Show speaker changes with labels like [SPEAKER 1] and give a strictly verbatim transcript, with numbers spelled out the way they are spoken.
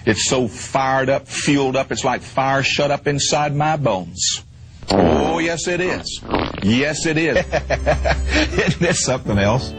[SPEAKER 1] It's so fired up, fueled up, it's like fire shut up inside my bones. Oh, yes, it is. Yes, it is.
[SPEAKER 2] Isn't this something else?